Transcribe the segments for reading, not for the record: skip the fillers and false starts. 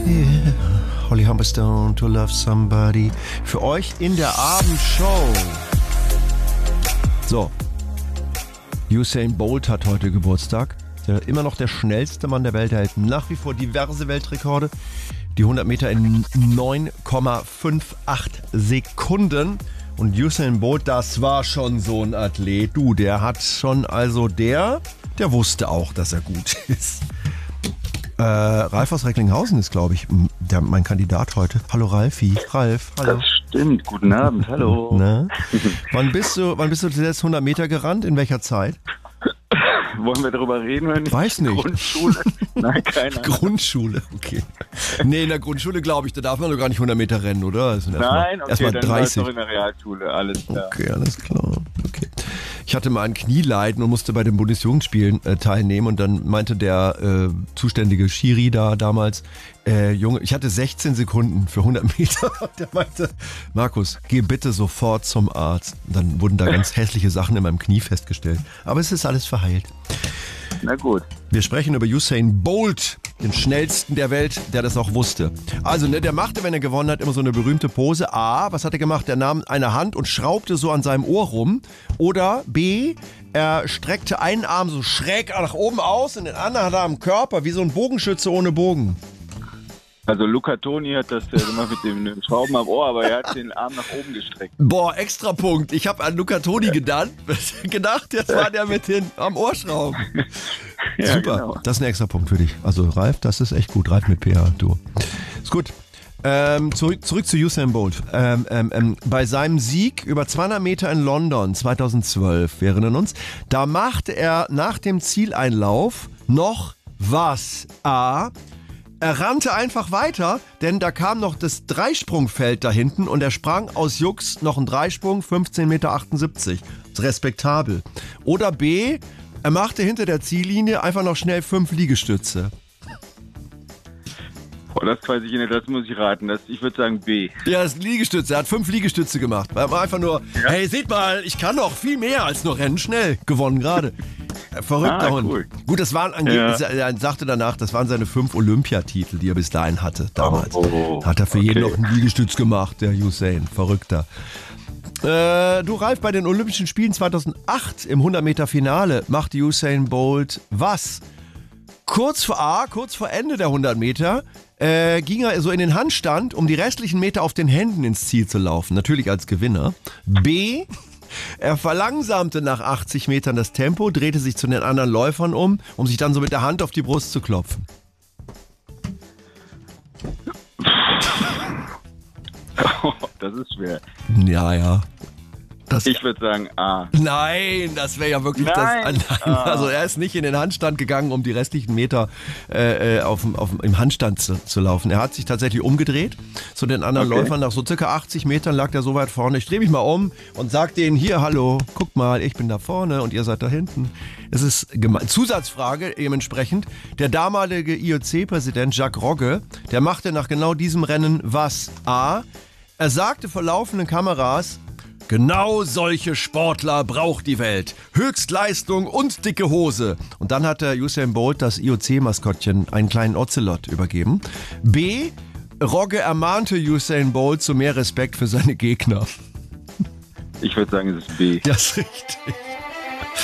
Yeah. Holly Humberstone, To Love Somebody. Für euch in der Abendshow. So. Usain Bolt hat heute Geburtstag. Immer noch der schnellste Mann der Welt. Er hält nach wie vor diverse Weltrekorde. Die 100 Meter in 9,58 Sekunden. Und Usain Bolt, das war schon so ein Athlet. Du, der hat schon, also der wusste auch, dass er gut ist. Ralf aus Recklinghausen ist, glaube ich, mein Kandidat heute. Hallo Ralfi. Ralf, hallo. Das stimmt. Guten Abend, hallo. Na? Wann bist du zuletzt 100 Meter gerannt? In welcher Zeit? Wollen wir darüber reden oder nicht? Weiß nicht. Grundschule? Nein, keine Ahnung. Grundschule, okay. Nee, in der Grundschule, glaube ich, da darf man doch gar nicht 100 Meter rennen, oder? Also Nein, okay, erstmal dann 30. war es noch in der Realschule, alles klar. Okay, alles klar. Okay. Ich hatte mal ein Knieleiden und musste bei den Bundesjugendspielen teilnehmen und dann meinte der zuständige Schiri da damals, Junge, ich hatte 16 Sekunden für 100 Meter. Der meinte, Markus, geh bitte sofort zum Arzt. Und dann wurden da ganz hässliche Sachen in meinem Knie festgestellt. Aber es ist alles verheilt. Na gut. Wir sprechen über Usain Bolt, den schnellsten der Welt, der das auch wusste. Also, der machte, wenn er gewonnen hat, immer so eine berühmte Pose. A, was hat er gemacht? Er nahm eine Hand und schraubte so an seinem Ohr rum. Oder B, er streckte einen Arm so schräg nach oben aus und den anderen hat er am Körper, wie so ein Bogenschütze ohne Bogen. Also Luca Toni hat das ja gemacht mit dem Schrauben am Ohr, aber er hat den Arm nach oben gestreckt. Boah, extra Punkt. Ich habe an Luca Toni gedacht, jetzt war der mit den am Ohrschrauben. Ja, super, genau. Das ist ein extra Punkt für dich. Also Ralf, das ist echt gut. Ralf mit PH, du. Ist gut. Zurück zu Usain Bolt. Bei seinem Sieg über 200 Meter in London 2012, wir erinnern uns, da machte er nach dem Zieleinlauf noch was? A, er rannte einfach weiter, denn da kam noch das Dreisprungfeld da hinten und er sprang aus Jux noch einen Dreisprung, 15,78 Meter. Ist respektabel. Oder B, er machte hinter der Ziellinie einfach noch schnell 5 Liegestütze. Boah, das weiß ich nicht, das muss ich raten. Ich würde sagen B. Ja, das ist Liegestütze. Er hat 5 Liegestütze gemacht. Er war einfach nur, Hey, seht mal, ich kann noch viel mehr als nur rennen. Schnell. Gewonnen gerade. Verrückter Hund. Cool. Gut, das waren angeblich, er sagte danach, das waren seine 5 Olympiatitel, die er bis dahin hatte, damals. Hat er für jeden noch einen Liegestütz gemacht, der Usain. Verrückter. Du, Ralf, bei den Olympischen Spielen 2008 im 100-Meter-Finale machte Usain Bolt was? Kurz vor Ende der 100 Meter ging er so in den Handstand, um die restlichen Meter auf den Händen ins Ziel zu laufen. Natürlich als Gewinner. B, er verlangsamte nach 80 Metern das Tempo, drehte sich zu den anderen Läufern um sich dann so mit der Hand auf die Brust zu klopfen. Das ist schwer. Ja. Ich würde sagen A. Nein, das wäre ja wirklich Nein. Also er ist nicht in den Handstand gegangen, um die restlichen Meter im Handstand zu laufen. Er hat sich tatsächlich umgedreht zu den anderen Läufern. Nach so circa 80 Metern lag der so weit vorne. Ich drehe mich mal um und sag denen, hier, hallo, guckt mal, ich bin da vorne und ihr seid da hinten. Es ist Zusatzfrage dementsprechend. Der damalige IOC-Präsident Jacques Rogge, der machte nach genau diesem Rennen was? A, er sagte vor laufenden Kameras, genau solche Sportler braucht die Welt. Höchstleistung und dicke Hose. Und dann hat der Usain Bolt das IOC-Maskottchen einen kleinen Ocelot übergeben. B, Rogge ermahnte Usain Bolt zu mehr Respekt für seine Gegner. Ich würde sagen, es ist B. Das ist richtig.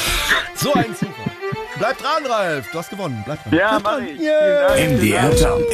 So ein Zufall. Bleib dran, Ralf. Du hast gewonnen. Bleib dran. Ja, Bleib mach dran. ich. Vielen Dank. MDR Jump.